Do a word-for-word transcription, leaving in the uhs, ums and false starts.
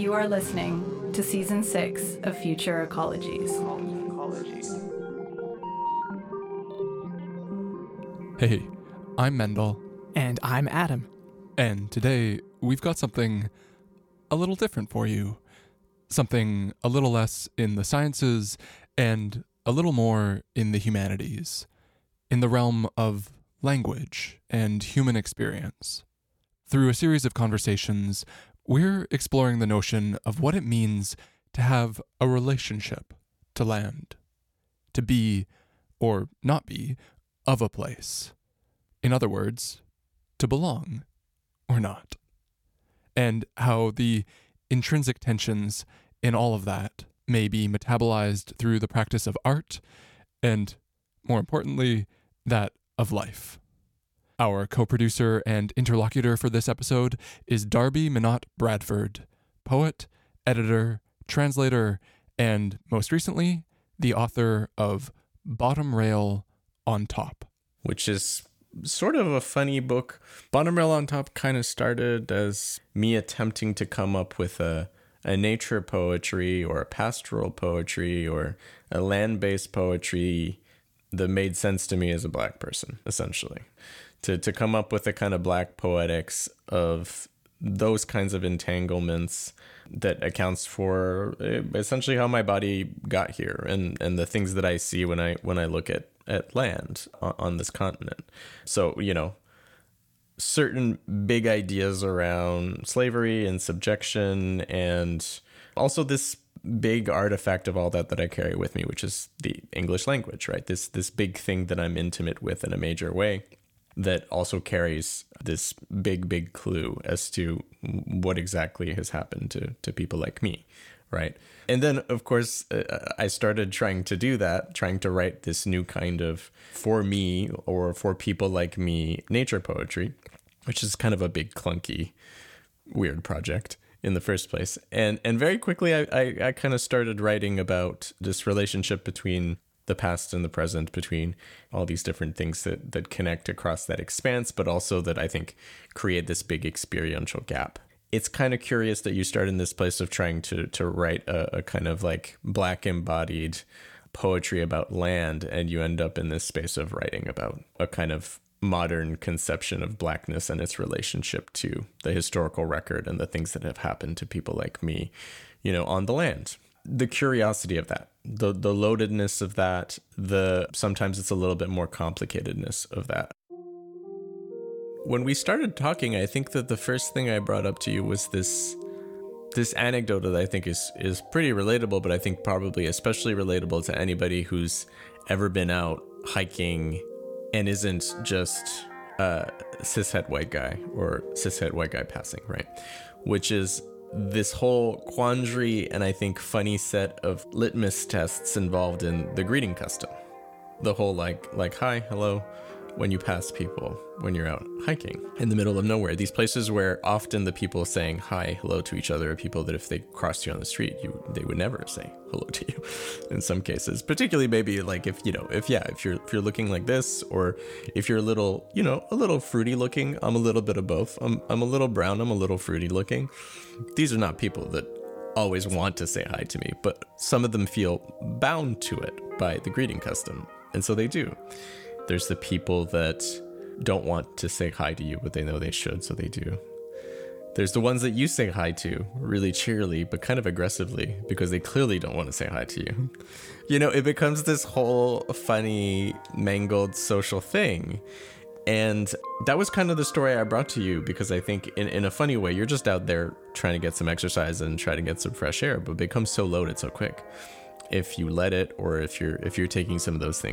You are listening to Season six of Future Ecologies. Hey, I'm Mendel. And I'm Adam. And today, we've got something a little different for you. Something a little less in the sciences and a little more in the humanities. In the realm of language and human experience. Through a series of conversations, we're exploring the notion of what it means to have a relationship to land. To be, or not be, of a place. In other words, to belong, or not. And how the intrinsic tensions in all of that may be metabolized through the practice of art, and, more importantly, that of life. Our co-producer and interlocutor for this episode is Darby Minot Bradford, poet, editor, translator, and, most recently, the author of Bottom Rail on Top. Which is sort of a funny book. Bottom Rail on Top kind of started as me attempting to come up with a, a nature poetry or a pastoral poetry or a land-based poetry that made sense to me as a Black person, essentially. To to come up with a kind of Black poetics of those kinds of entanglements that accounts for essentially how my body got here and, and the things that I see when I when I look at, at land on, on this continent. So, you know, certain big ideas around slavery and subjection, and also this big artifact of all that that I carry with me, which is the English language, right? This this big thing that I'm intimate with in a major way that also carries this big, big clue as to what exactly has happened to, to people like me, right? And then, of course, uh, I started trying to do that, trying to write this new kind of for me or for people like me nature poetry, which is kind of a big, clunky, weird project in the first place. And and very quickly, I, I, I kind of started writing about this relationship between the past and the present, between all these different things that, that connect across that expanse, but also that I think create this big experiential gap. It's kind of curious that you start in this place of trying to to write a, a kind of like Black embodied poetry about land, and you end up in this space of writing about a kind of modern conception of Blackness and its relationship to the historical record and the things that have happened to people like me, you know, on the land. The curiosity of that, the the loadedness of that, the sometimes it's a little bit more complicatedness of that. When we started talking, I think that the first thing I brought up to you was this this anecdote that I think is is pretty relatable, but I think probably especially relatable to anybody who's ever been out hiking and isn't just a cishet white guy or cishet white guy passing, right? Which is this whole quandary and I think funny set of litmus tests involved in the greeting custom. The whole like, like, hi, hello, when you pass people, when you're out hiking in the middle of nowhere. These places where often the people saying hi, hello to each other are people that if they crossed you on the street, you they would never say hello to you in some cases. Particularly maybe like if, you know, if, yeah, if you're, if you're looking like this, or if you're a little, you know, a little fruity looking. I'm a little bit of both. I'm, I'm a little brown. I'm a little fruity looking. These are not people that always want to say hi to me, but some of them feel bound to it by the greeting custom. And so they do. There's the people that don't want to say hi to you, but they know they should, so they do. There's the ones that you say hi to really cheerily, but kind of aggressively, because they clearly don't want to say hi to you. You know, it becomes this whole funny, mangled social thing. And that was kind of the story I brought to you, because I think in, in a funny way, you're just out there trying to get some exercise and try to get some fresh air, but it becomes so loaded so quick if you let it, or if you're if you're taking some of those things